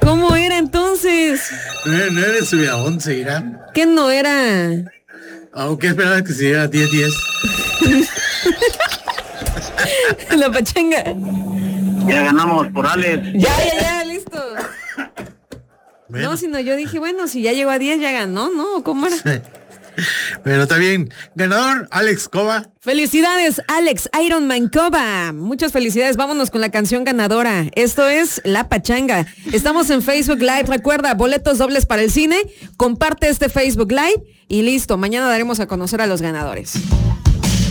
¿Cómo era entonces? No era subir a 11, Irán. ¿Qué no era? ¿Qué esperabas que se diera 10-10? La pachanga. Ya ganamos por Alex. Ya, listo. Bueno. No, sino yo dije, bueno, si ya llegó a 10, ya ganó, ¿no? ¿Cómo era? Pero está bien. Ganador, Alex Cova. Felicidades, Alex Ironman Cova. Muchas felicidades. Vámonos con la canción ganadora. Esto es La Pachanga. Estamos en Facebook Live. Recuerda, boletos dobles para el cine. Comparte este Facebook Live y listo. Mañana daremos a conocer a los ganadores.